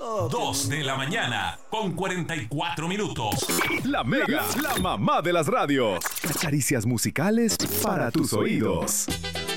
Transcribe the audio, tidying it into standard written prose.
2 de la mañana, con 44 minutos. La Mega, la mamá de las radios. Caricias musicales para tus oídos.